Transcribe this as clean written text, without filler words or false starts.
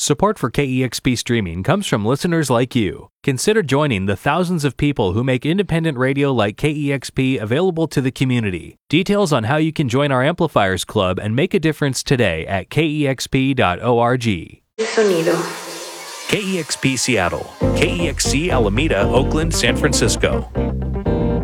Support for KEXP streaming comes from listeners like you. Consider joining the thousands of people who make independent radio like KEXP available to the community. Details on how you can join our Amplifiers Club and make a difference today at kexp.org. Sonido. KEXP Seattle, KEXC Alameda, Oakland, San Francisco.